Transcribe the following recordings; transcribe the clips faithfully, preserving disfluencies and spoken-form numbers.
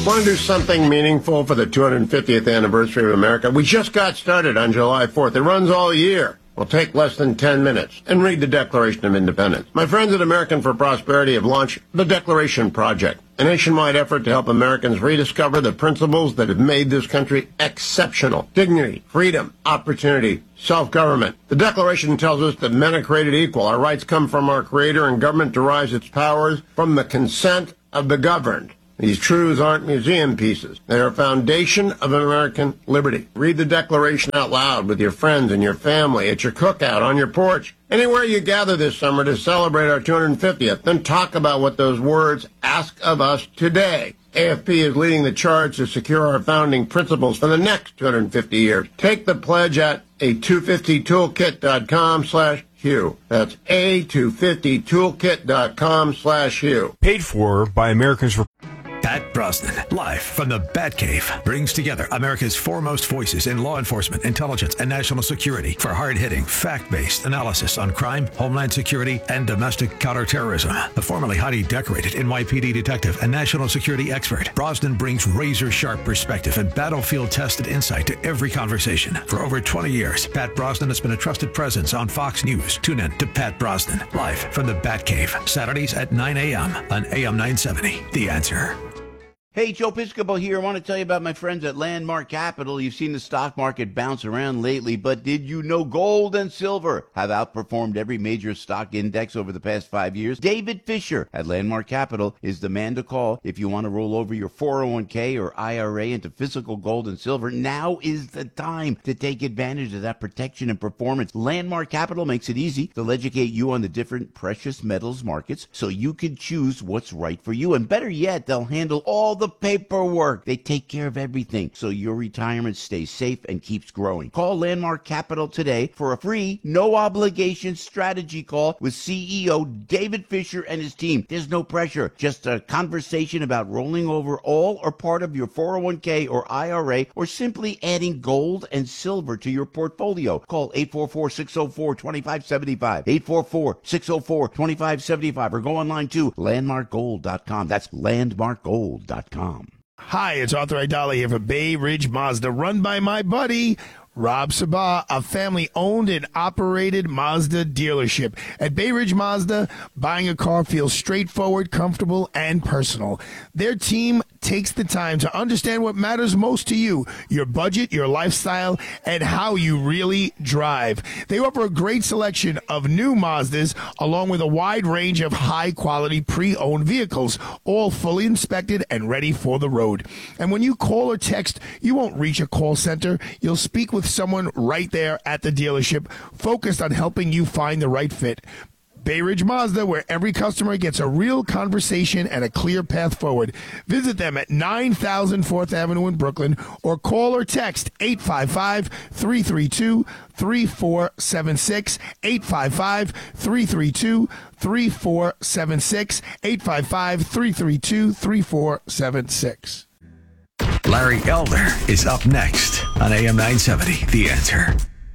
Want to do something meaningful for the two hundred fiftieth anniversary of America? We just got started on July fourth. It runs all year. Will take less than ten minutes and read the Declaration of Independence. My friends at American for Prosperity have launched the Declaration Project, a nationwide effort to help Americans rediscover the principles that have made this country exceptional. Dignity, freedom, opportunity, self-government. The Declaration tells us that men are created equal. Our rights come from our Creator, and government derives its powers from the consent of the governed. These truths aren't museum pieces. They are a foundation of American liberty. Read the Declaration out loud with your friends and your family, at your cookout, on your porch, anywhere you gather this summer to celebrate our two hundred fiftieth. Then talk about what those words ask of us today. A F P is leading the charge to secure our founding principles for the next two hundred fifty years. Take the pledge at a two fifty toolkit dot com slash Hugh. That's a two fifty toolkit dot com slash Hugh. Paid for by Americans for... Pat Brosnan, live from the Batcave, brings together America's foremost voices in law enforcement, intelligence, and national security for hard-hitting, fact-based analysis on crime, homeland security, and domestic counterterrorism. The formerly highly decorated N Y P D detective and national security expert, Brosnan brings razor-sharp perspective and battlefield-tested insight to every conversation. For over twenty years, Pat Brosnan has been a trusted presence on Fox News. Tune in to Pat Brosnan, live from the Batcave, Saturdays at nine a.m. on A M nine seventy. The Answer. Hey, Joe Piscopo here. I want to tell you about my friends at Landmark Capital. You've seen the stock market bounce around lately, but did you know gold and silver have outperformed every major stock index over the past five years? David Fisher at Landmark Capital is the man to call if you want to roll over your four oh one k or I R A into physical gold and silver. Now is the time to take advantage of that protection and performance. Landmark Capital makes it easy. They'll educate you on the different precious metals markets so you can choose what's right for you. And better yet, they'll handle all the paperwork. They take care of everything so your retirement stays safe and keeps growing. Call Landmark Capital today for a free, no obligation strategy call with C E O David Fisher and his team. There's no pressure, just a conversation about rolling over all or part of your four oh one k or I R A, or simply adding gold and silver to your portfolio. Call eight four four, six oh four, two five seven five, eight four four, six oh four, two five seven five, or go online to landmark gold dot com. That's landmark gold dot com. Hi, it's Arthur Aidala here for Bay Ridge Mazda, run by my buddy Rob Sabah, a family-owned and operated Mazda dealership. At Bay Ridge Mazda, buying a car feels straightforward, comfortable, and personal. Their team takes the time to understand what matters most to you, your budget, your lifestyle, and how you really drive. They offer a great selection of new Mazdas, along with a wide range of high-quality pre-owned vehicles, all fully inspected and ready for the road. And when you call or text, you won't reach a call center. You'll speak with someone right there at the dealership, focused on helping you find the right fit. Bay Ridge Mazda, where every customer gets a real conversation and a clear path forward. Visit them at nine thousand fourth Avenue in Brooklyn, or call or text eight five five, three three two, three four seven six, eight five five, three three two, three four seven six, eight five five, three three two, three four seven six. Larry Elder is up next on A M nine seventy, The Answer.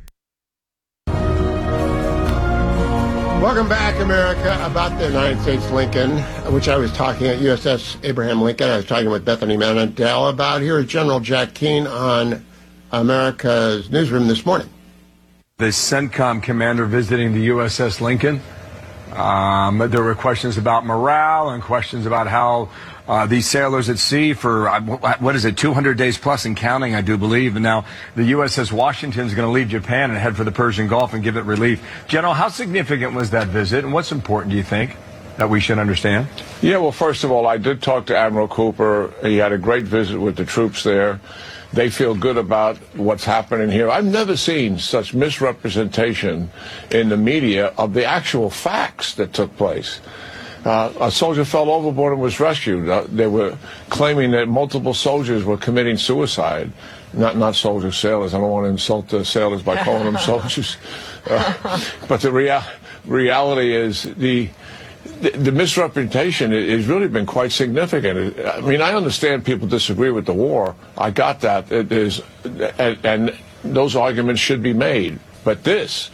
Welcome back, America. About the United States Lincoln, which I was talking at U S S Abraham Lincoln. I was talking with Bethany Manandel about. Here is General Jack Keane on America's Newsroom this morning. The CENTCOM commander visiting the U S S Lincoln. Um, there were questions about morale and questions about how uh, these sailors at sea for, uh, what is it, two hundred days plus and counting, I do believe. And now the U S S Washington is going to leave Japan and head for the Persian Gulf and give it relief. General, how significant was that visit, and what's important, do you think, that we should understand? Yeah, well, first of all, I did talk to Admiral Cooper. He had a great visit with the troops there. They feel good about what's happening here. I've never seen such misrepresentation in the media of the actual facts that took place. Uh, a soldier fell overboard and was rescued. Uh, they were claiming that multiple soldiers were committing suicide. Not not soldiers, sailors. I don't want to insult the sailors by calling them soldiers. Uh, but the rea- reality is the... The, the misrepresentation has really been quite significant. I mean, I understand people disagree with the war. I got that. It is, and, and those arguments should be made. But this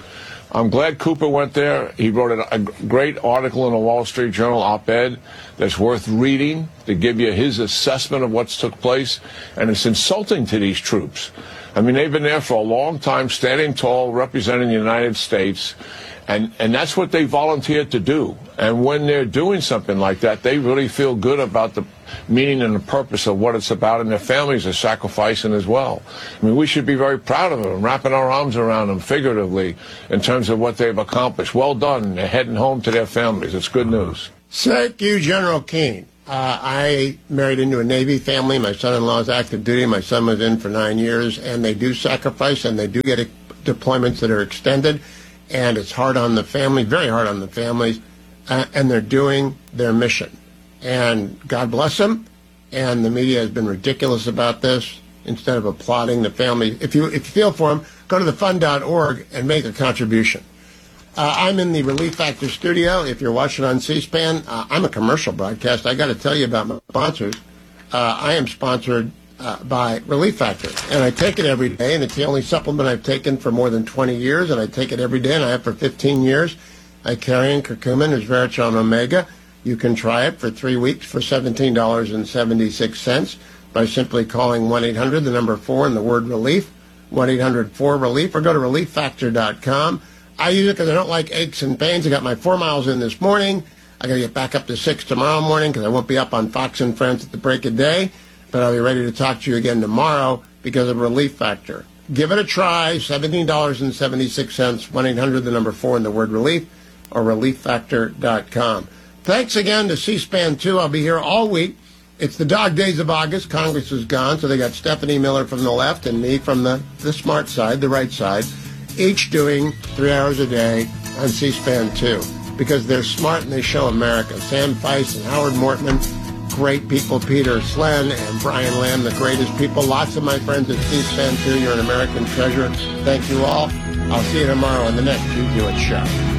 I'm glad Cooper went there. He wrote a, a great article in the Wall Street Journal op-ed that's worth reading to give you his assessment of what's took place. And it's insulting to these troops. I mean, they've been there for a long time, standing tall, representing the United States. And, and that's what they volunteered to do. And when they're doing something like that, they really feel good about the meaning and the purpose of what it's about, and their families are sacrificing as well. I mean, we should be very proud of them, wrapping our arms around them figuratively in terms of what they've accomplished. Well done. They're heading home to their families. It's good news. Thank you, General Keane. Uh, I married into a Navy family. My son-in-law is active duty. My son was in for nine years, and they do sacrifice, and they do get deployments that are extended. And it's hard on the family, very hard on the families, uh, and they're doing their mission. And God bless them. And the media has been ridiculous about this. Instead of applauding the family, if you if you feel for them, go to the fund dot org and make a contribution. Uh, I'm in the Relief Factor studio. If you're watching on C-SPAN, uh, I'm a commercial broadcast. I got to tell you about my sponsors. Uh, I am sponsored Uh, by Relief Factor, and I take it every day, and it's the only supplement I've taken for more than twenty years, and I take it every day, and I have for fifteen years. I carry in curcumin, resveratrol, omega. You can try it for three weeks for seventeen dollars and seventy-six cents by simply calling one eight hundred, the number four, and the word relief, one eight hundred four relief, or go to relief factor dot com. I use it because I don't like aches and pains. I got my four miles in this morning. I got to get back up to six tomorrow morning because I won't be up on Fox and Friends at the break of day. But I'll be ready to talk to you again tomorrow because of Relief Factor. Give it a try, seventeen dollars and seventy-six cents, one eight hundred, the number four, and the word relief, or relief factor dot com. Thanks again to C-SPAN two. I'll be here all week. It's the dog days of August. Congress is gone, so they got Stephanie Miller from the left and me from the, the smart side, the right side, each doing three hours a day on C-SPAN two because they're smart and they show America. Sam Feist and Howard Mortman, great people, Peter Slen and Brian Lamb, the greatest people. Lots of my friends at C-SPAN two. You're an American treasure. Thank you all. I'll see you tomorrow on the next You Do It show.